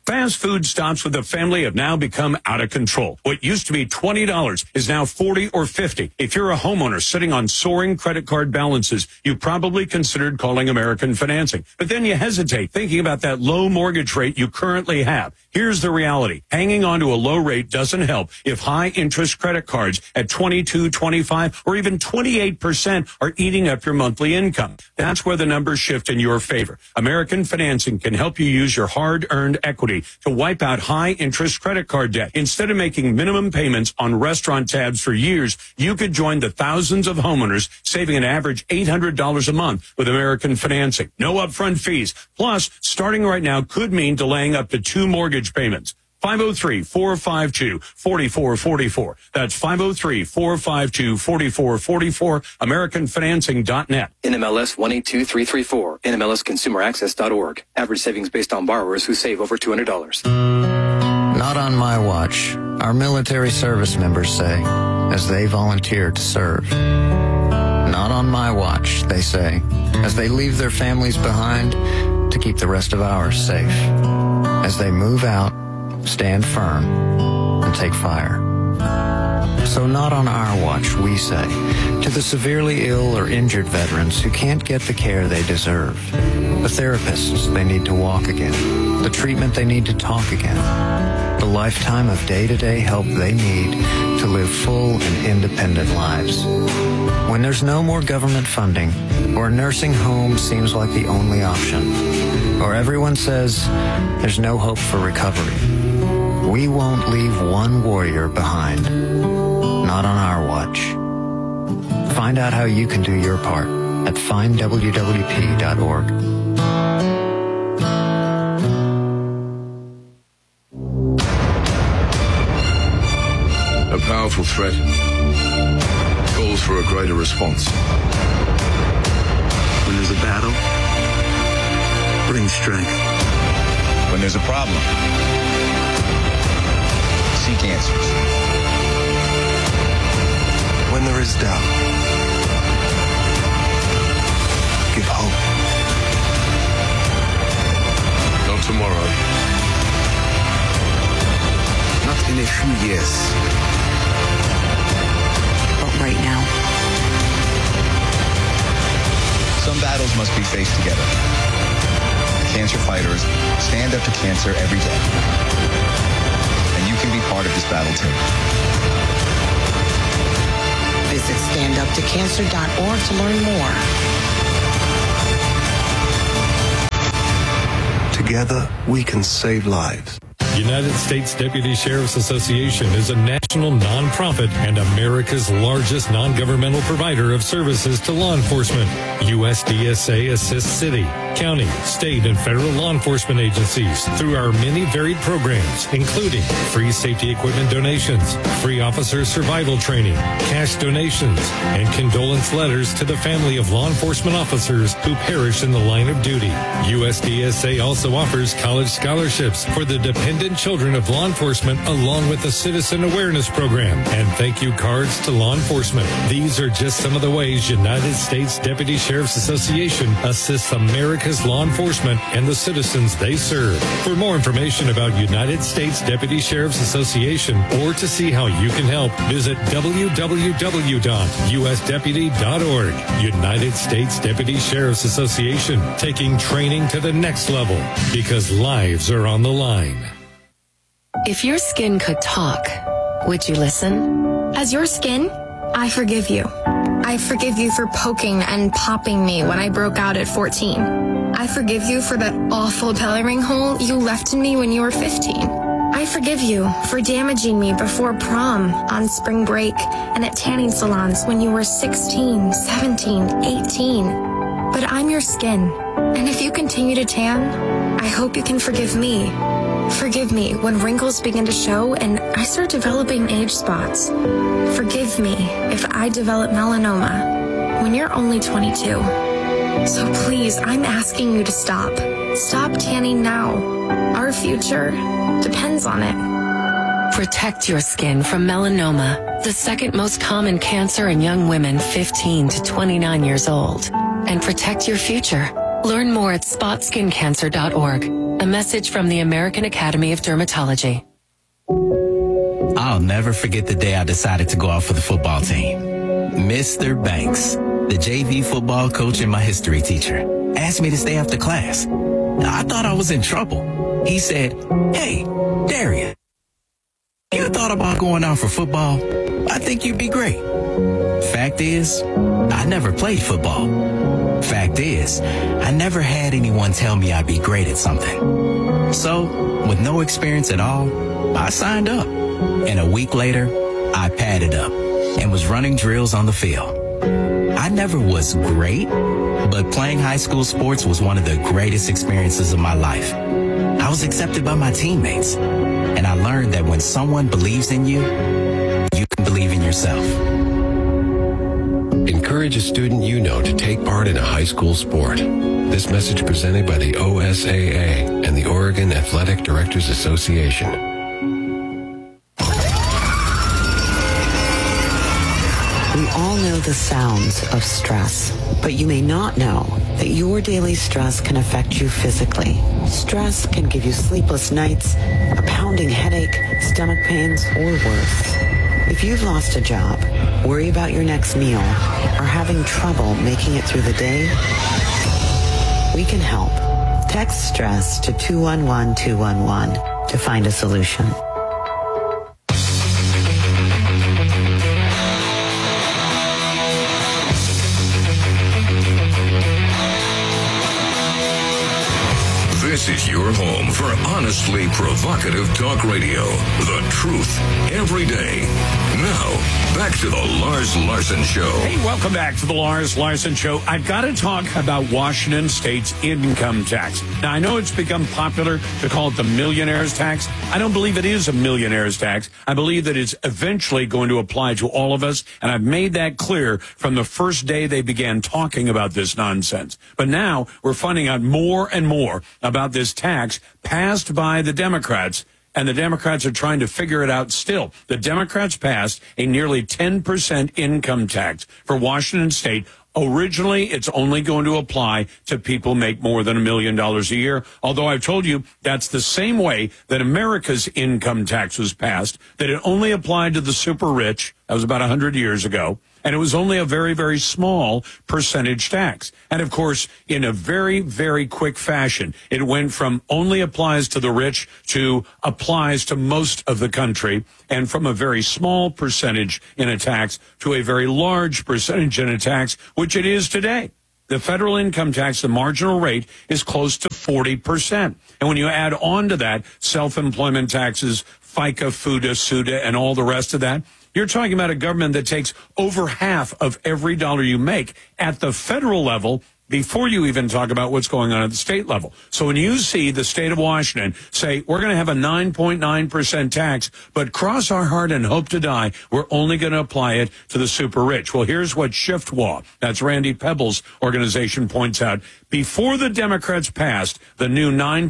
Fast food stops with a family have now become out of control. What used to be $20 is now $40 or $50. If you're a homeowner sitting on soaring credit card balances, you probably considered calling American Financing. But then you hesitate, thinking about that low mortgage rate you currently have. Here's the reality. Hanging on to a low rate doesn't help if high interest credit cards at 22, 25, or even 28% are eating up your monthly income. That's where the numbers shift in your favor. American Financing can help you use your hard-earned equity to wipe out high-interest credit card debt. Instead of making minimum payments on restaurant tabs for years, you could join the thousands of homeowners saving an average $800 a month with American Financing. No upfront fees. Plus, starting right now could mean delaying up to 2 mortgage payments. 503-452-4444. That's 503-452-4444. AmericanFinancing.net. NMLS 182334. NMLSConsumerAccess.org. Average savings based on borrowers who save over $200. Not on my watch, our military service members say, as they volunteer to serve. Not on my watch, they say, as they leave their families behind to keep the rest of ours safe. As they move out, stand firm, and take fire. So not on our watch, we say, to the severely ill or injured veterans who can't get the care they deserve, the therapists they need to walk again, the treatment they need to talk again, the lifetime of day-to-day help they need to live full and independent lives. When there's no more government funding, or a nursing home seems like the only option, or everyone says there's no hope for recovery, we won't leave one warrior behind. Not on our watch. Find out how you can do your part at findwwp.org. A powerful threat calls for a greater response. When there's a battle, bring strength. When there's a problem, seek answers. When there is doubt, give hope. Not tomorrow. Not in a few years. But right now. Some battles must be faced together. Cancer fighters stand up to cancer every day. And you can be part of this battle too. Visit standuptocancer.org to learn more. Together, we can save lives. United States Deputy Sheriff's Association is a national nonprofit and America's largest non-governmental provider of services to law enforcement. USDSA assists city, county, state, and federal law enforcement agencies through our many varied programs, including free safety equipment donations, free officer survival training, cash donations, and condolence letters to the family of law enforcement officers who perished in the line of duty. USDSA also offers college scholarships for the dependent children of law enforcement, along with a citizen awareness program and thank you cards to law enforcement. These are just some of the ways United States Deputy Sheriff's Association assists America's law enforcement and the citizens they serve. For more information about United States Deputy Sheriff's Association or to see how you can help, visit www.usdeputy.org. United States Deputy Sheriff's Association, taking training to the next level because lives are on the line. If your skin could talk, would you listen? As your skin, I forgive you. I forgive you for poking and popping me when I broke out at 14. I forgive you for that awful belly ring hole you left in me when you were 15. I forgive you for damaging me before prom, on spring break, and at tanning salons when you were 16, 17, 18. But I'm your skin, and if you continue to tan, I hope you can forgive me. Forgive me when wrinkles begin to show and I start developing age spots. Forgive me if I develop melanoma when you're only 22. So please, I'm asking you to stop. Stop tanning now. Our future depends on it. Protect your skin from melanoma, the second most common cancer in young women 15 to 29 years old. And protect your future Learn more at spotskincancer.org. A message from the American Academy of Dermatology. I'll never forget the day I decided to go out for the football team. Mr. Banks, the JV football coach and my history teacher, asked me to stay after class. I thought I was in trouble. He said, "Hey, Darian, you thought about going out for football? I think you'd be great." Fact is, I never played football. Fact is, I never had anyone tell me I'd be great at something. So, with no experience at all, I signed up. And a week later, I padded up and was running drills on the field. I never was great, but playing high school sports was one of the greatest experiences of my life. I was accepted by my teammates, and I learned that when someone believes in you, you can believe in yourself. Encourage a student you know to take part in a high school sport. This message presented by the OSAA and the Oregon Athletic Directors Association. We all know the sounds of stress, but you may not know that your daily stress can affect you physically. Stress can give you sleepless nights, a pounding headache, stomach pains, or worse. If you've lost a job, worry about your next meal, or having trouble making it through the day, we can help. Text stress to 211-211 to find a solution. This is your home for honestly provocative talk radio. The truth every day. Now, back to the Lars Larson Show. Hey, welcome back to the Lars Larson Show. I've got to talk about Washington State's income tax. Now, I know it's become popular to call it the millionaire's tax. I don't believe it is a millionaire's tax. I believe that it's eventually going to apply to all of us, and I've made that clear from the first day they began talking about this nonsense. But now we're finding out more and more about this tax passed by the Democrats, and the Democrats are trying to figure it out still. The Democrats passed a nearly 10% income tax for Washington State. Originally, it's only going to apply to people who make more than $1 million a year, although I've told you that's the same way that America's income tax was passed, that it only applied to the super rich. That was about 100 years ago. And it was only a very, very small percentage tax. And, of course, in a very, very quick fashion, it went from only applies to the rich to applies to most of the country, and from a very small percentage in a tax to a very large percentage in a tax, which it is today. The federal income tax, the marginal rate, is close to 40%. And when you add on to that self-employment taxes, FICA, FUTA, SUTA, and all the rest of that, you're talking about a government that takes over half of every dollar you make at the federal level before you even talk about what's going on at the state level. So when you see the state of Washington say, we're going to have a 9.9% tax, but cross our heart and hope to die, we're only going to apply it to the super rich. Well, here's what ShiftWall, that's Randy Pebble's organization, points out. Before the Democrats passed the new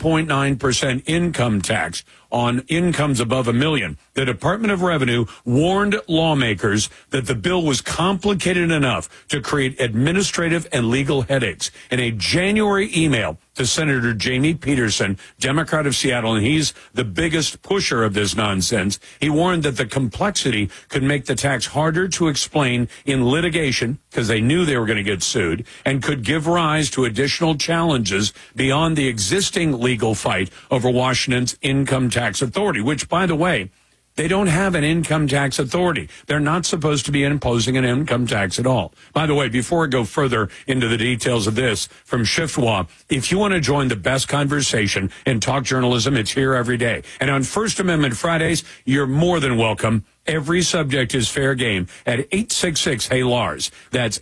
9.9% income tax on incomes above $1 million, the Department of Revenue warned lawmakers that the bill was complicated enough to create administrative and legal headaches. In a January email to Senator Jamie Peterson, Democrat of Seattle, and he's the biggest pusher of this nonsense, he warned that the complexity could make the tax harder to explain in litigation, because they knew they were going to get sued, and could give rise to additional challenges beyond the existing legal fight over Washington's income tax authority, which, by the way, they don't have an income tax authority. They're not supposed to be imposing an income tax at all. By the way, before I go further into the details of this from ShiftWall, if you want to join the best conversation in talk journalism, it's here every day. And on First Amendment Fridays, you're more than welcome. Every subject is fair game at 866-HEY-LARS. That's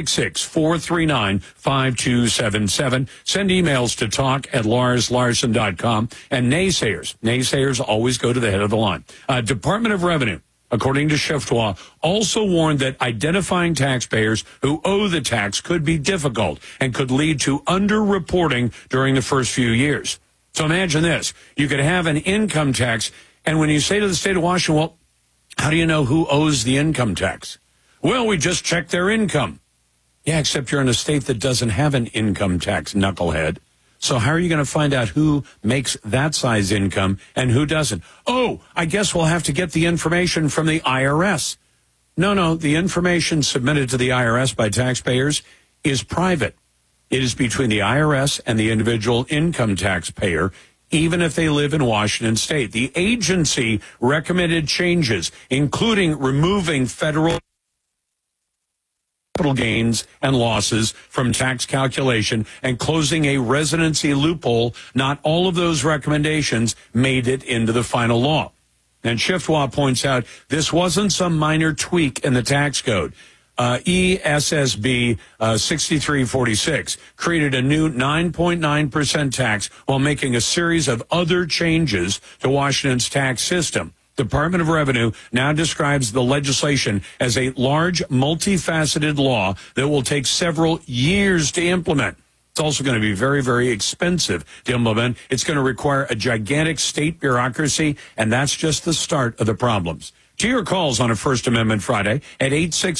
866-439-5277. Send emails to talk@larslarson.com. And naysayers always go to the head of the line. Department of Revenue, according to ShiftWall, also warned that identifying taxpayers who owe the tax could be difficult and could lead to underreporting during the first few years. So imagine this. You could have an income tax, and when you say to the state of Washington, well, how do you know who owes the income tax? Well, we just check their income. Yeah, except you're in a state that doesn't have an income tax, knucklehead. So how are you going to find out who makes that size income and who doesn't? Oh, I guess we'll have to get the information from the IRS. No, the information submitted to the IRS by taxpayers is private. It is between the IRS and the individual income taxpayer, even if they live in Washington state. The agency recommended changes, including removing federal capital gains and losses from tax calculation and closing a residency loophole. Not all of those recommendations made it into the final law. And Shiftwa points out this wasn't some minor tweak in the tax code. ESSB 6346 created a new 9.9% tax while making a series of other changes to Washington's tax system. Department of Revenue now describes the legislation as a large, multifaceted law that will take several years to implement. It's also going to be very, very expensive to implement. It's going to require a gigantic state bureaucracy, and that's just the start of the problems. To your calls on a First Amendment Friday at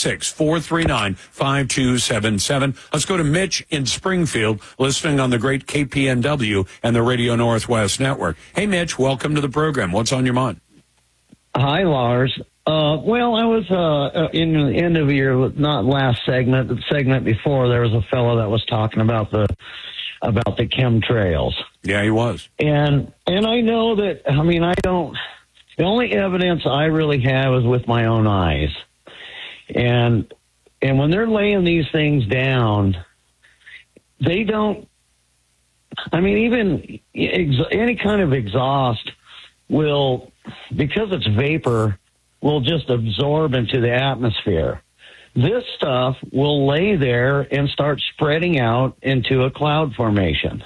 866-439-5277. Let's go to Mitch in Springfield, listening on the great KPNW and the Radio Northwest Network. Hey, Mitch, welcome to the program. What's on your mind? Hi, Lars. Well, I was in the end of your, not last segment, the segment before, there was a fellow that was talking about the chemtrails. Yeah, he was. And I know that, I mean, the only evidence I really have is with my own eyes. And when they're laying these things down, they don't, I mean, even any kind of exhaust will, because it's vapor, will just absorb into the atmosphere. This stuff will lay there and start spreading out into a cloud formation.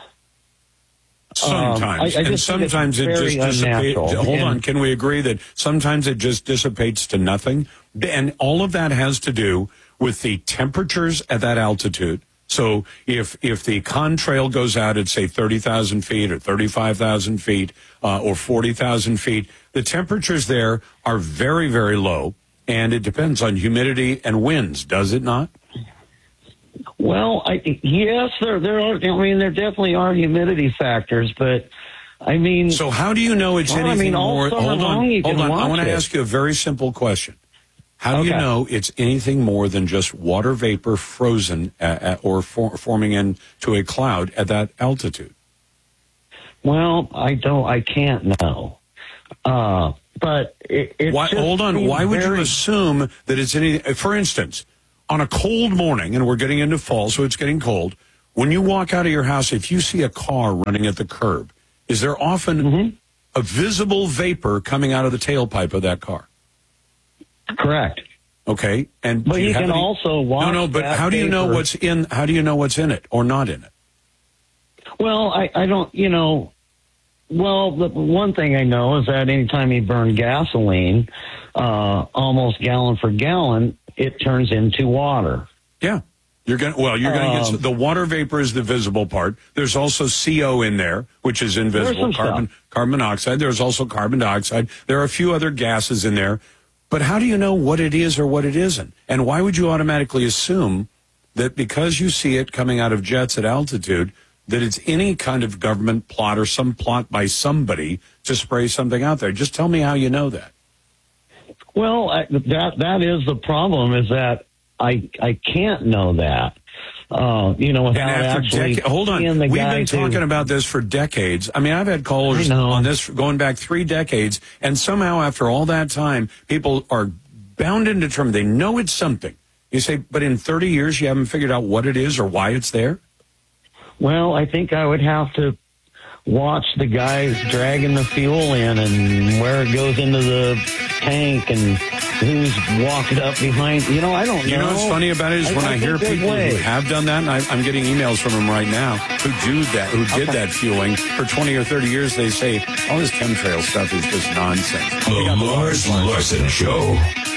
Sometimes. And sometimes it just dissipates. Hold on. Can we agree that sometimes it just dissipates to nothing? And all of that has to do with the temperatures at that altitude. So if the contrail goes out at, say, 30,000 feet or 35,000 feet or 40,000 feet, the temperatures there are very, very low, and it depends on humidity and winds, does it not? Well, yes, there are. I mean, there definitely are humidity factors, but I mean, so how do you know it's anything more? Hold on. I want to ask you a very simple question. How do you know it's anything more than just water vapor frozen forming into a cloud at that altitude? Well, I can't know. But hold on. Why would you assume that it's anything? For instance, on a cold morning, and we're getting into fall, so it's getting cold, when you walk out of your house, if you see a car running at the curb, is there often a visible vapor coming out of the tailpipe of that car? Correct. Okay. But you can also watch. No, but how do you know what's in? How do you know what's in it or not in it? Well, I don't. You know. Well, the one thing I know is that anytime you burn gasoline, almost gallon for gallon, it turns into water. Yeah. You're going to get the water vapor is the visible part. There's also CO in there, which is invisible, carbon monoxide. There's also carbon dioxide. There are a few other gases in there. But how do you know what it is or what it isn't? And why would you automatically assume that because you see it coming out of jets at altitude, that it's any kind of government plot or some plot by somebody to spray something out there? Just tell me how you know that. Well, that is the problem, is that I can't know that. Without actually hold on. We've been talking about this for decades. I mean, I've had callers on this going back 3 decades, and somehow after all that time, people are bound and determined. They know it's something. You say, but in 30 years, you haven't figured out what it is or why it's there? Well, I think I would have to watch the guys dragging the fuel in and where it goes into the tank and who's walking up behind. I don't know. You know what's funny about it is when I hear people who have done that, and I'm getting emails from them right now who did that fueling for 20 or 30 years, they say, all this chemtrail stuff is just nonsense. The Lars Larson Show.